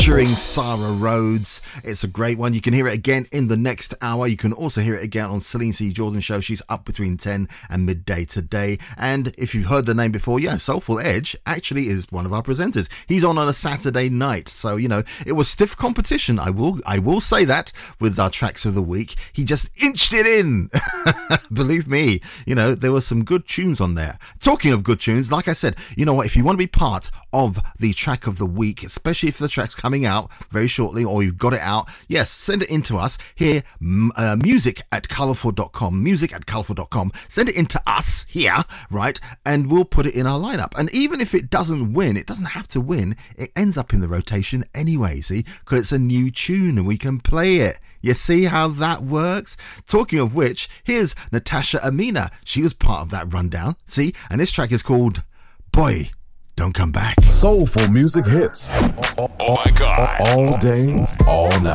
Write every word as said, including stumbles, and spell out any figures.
Featuring Sarah Rhodes. It's a great one. You can hear it again in the next hour. You can also hear it again on Celine C. Jordan Show. She's up between ten and midday today. And if you've heard the name before, yeah, Soulful Edge actually is one of our presenters. He's on on a Saturday night. So, you know, it was stiff competition. I will, I will say that with our tracks of the week. He just inched it in. Believe me, you know, there were some good tunes on there. Talking of good tunes, like I said, you know what, if you want to be part of the track of the week, especially if the track's coming out very shortly or you've got it out, yes, send it in to us here, uh, music at colourful dot com, music at colourful dot com. Send it in to us here, right, and we'll put it in our lineup. And even if it doesn't win, it doesn't have to win, it ends up in the rotation anyway, see, because it's a new tune and we can play it. You see how that works? Talking of which, here's Natasha Amina. She was part of that rundown, see, and this track is called Boy, Don't Come Back. Soulful music hits. Oh my God. All day, all night.